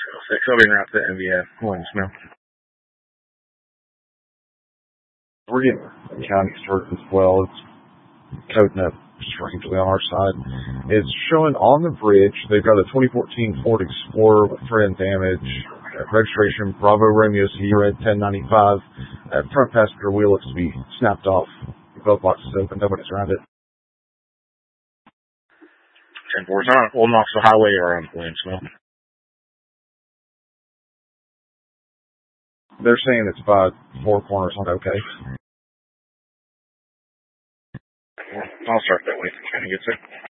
6, I'll be en route to MVF, Williamsville. We're getting county started as well. It's coding up strangely on our side. It's showing on the bridge, they've got a 2014 Ford Explorer with front damage, registration Bravo Romeo Sierra 1095. That front passenger wheel looks to be snapped off. The glove box is open, nobody's around it. 10-4, it's on Old Knoxville Highway or on Williamsville. They're saying it's by Four Corners on okay. I'll start that way. Trying to get there.